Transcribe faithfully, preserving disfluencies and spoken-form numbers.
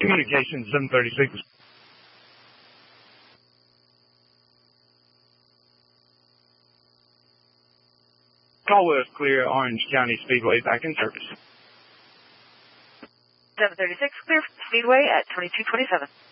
Communication seven thirty-six. Call was clear. Orange County Speedway back in service. seven thirty-six, clear Speedway at twenty-two twenty-seven.